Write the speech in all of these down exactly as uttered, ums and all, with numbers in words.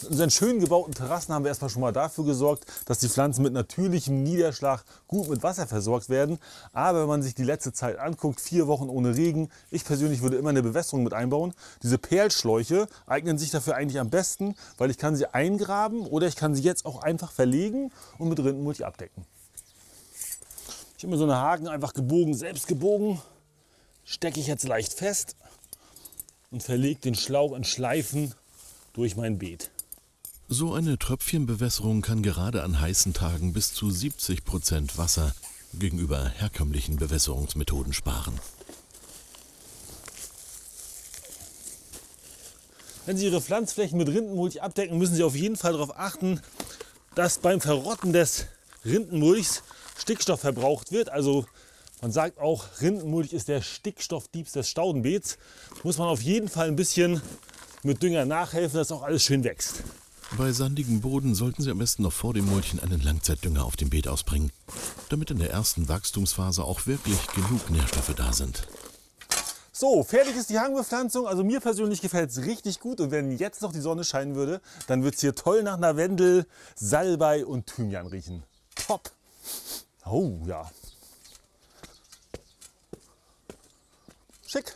In unseren schön gebauten Terrassen haben wir erstmal schon mal dafür gesorgt, dass die Pflanzen mit natürlichem Niederschlag gut mit Wasser versorgt werden. Aber wenn man sich die letzte Zeit anguckt, vier Wochen ohne Regen, ich persönlich würde immer eine Bewässerung mit einbauen. Diese Perlschläuche eignen sich dafür eigentlich am besten, weil ich kann sie eingraben oder ich kann sie jetzt auch einfach verlegen und mit Rindenmulch abdecken. Ich habe mir so eine Haken einfach gebogen, selbst gebogen, stecke ich jetzt leicht fest und verlege den Schlauch in Schleifen durch mein Beet. So eine Tröpfchenbewässerung kann gerade an heißen Tagen bis zu siebzig Prozent Wasser gegenüber herkömmlichen Bewässerungsmethoden sparen. Wenn Sie Ihre Pflanzflächen mit Rindenmulch abdecken, müssen Sie auf jeden Fall darauf achten, dass beim Verrotten des Rindenmulchs Stickstoff verbraucht wird. Also man sagt auch, Rindenmulch ist der Stickstoffdieb des Staudenbeets. Muss man auf jeden Fall ein bisschen mit Dünger nachhelfen, dass auch alles schön wächst. Bei sandigem Boden sollten Sie am besten noch vor dem Mulchen einen Langzeitdünger auf dem Beet ausbringen, damit in der ersten Wachstumsphase auch wirklich genug Nährstoffe da sind. So, fertig ist die Hangbepflanzung. Also mir persönlich gefällt es richtig gut. Und wenn jetzt noch die Sonne scheinen würde, dann wird es hier toll nach Lavendel, Salbei und Thymian riechen. Top! Oh ja. Schick.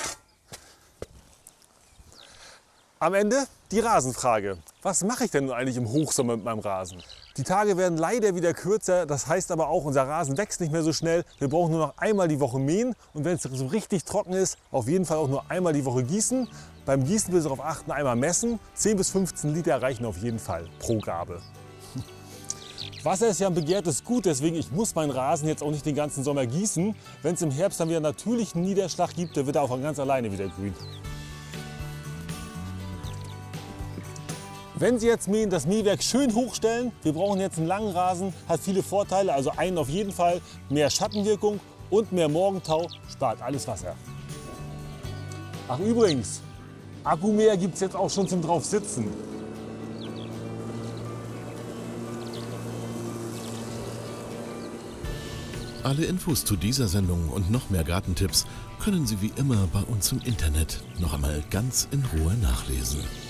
Am Ende die Rasenfrage. Was mache ich denn nun eigentlich im Hochsommer mit meinem Rasen? Die Tage werden leider wieder kürzer, das heißt aber auch, unser Rasen wächst nicht mehr so schnell. Wir brauchen nur noch einmal die Woche mähen und wenn es so richtig trocken ist, auf jeden Fall auch nur einmal die Woche gießen. Beim Gießen will ich darauf achten, einmal messen. zehn bis fünfzehn Liter reichen auf jeden Fall pro Gabe. Wasser ist ja ein begehrtes Gut, deswegen ich muss meinen Rasen jetzt auch nicht den ganzen Sommer gießen. Wenn es im Herbst dann wieder natürlichen Niederschlag gibt, dann wird er auch von ganz alleine wieder grün. Wenn Sie jetzt mähen, das Mähwerk schön hochstellen. Wir brauchen jetzt einen langen Rasen, hat viele Vorteile. Also einen auf jeden Fall, mehr Schattenwirkung und mehr Morgentau, spart alles Wasser. Ach übrigens, Akkumäher gibt es jetzt auch schon zum drauf sitzen. Alle Infos zu dieser Sendung und noch mehr Gartentipps können Sie wie immer bei uns im Internet noch einmal ganz in Ruhe nachlesen.